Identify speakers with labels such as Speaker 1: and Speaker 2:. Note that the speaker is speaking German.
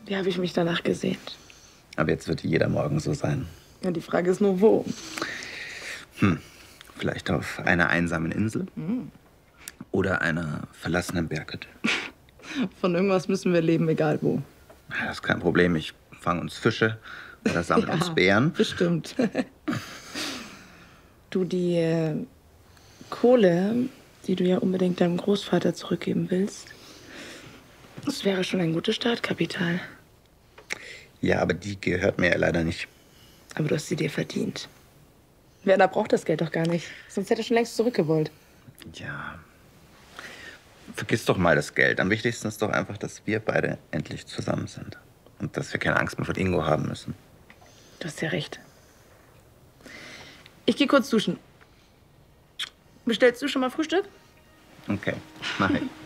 Speaker 1: Wie habe ich mich danach gesehnt?
Speaker 2: Aber jetzt wird jeder Morgen so sein.
Speaker 1: Ja, die Frage ist nur, wo?
Speaker 2: Vielleicht auf einer einsamen Insel oder einer verlassenen Berghütte.
Speaker 1: Von irgendwas müssen wir leben, egal wo.
Speaker 2: Das ist kein Problem. Ich fange uns Fische oder sammle uns Beeren.
Speaker 1: Bestimmt. Du, die Kohle, die du ja unbedingt deinem Großvater zurückgeben willst, das wäre schon ein gutes Startkapital.
Speaker 2: Ja, aber die gehört mir ja leider nicht.
Speaker 1: Aber du hast sie dir verdient. Werner braucht das Geld doch gar nicht. Sonst hätte er schon längst zurückgewollt.
Speaker 2: Ja. Vergiss doch mal das Geld. Am wichtigsten ist doch einfach, dass wir beide endlich zusammen sind. Und dass wir keine Angst mehr vor Ingo haben müssen.
Speaker 1: Du hast ja recht. Ich gehe kurz duschen. Bestellst du schon mal Frühstück?
Speaker 2: Okay, mach ich.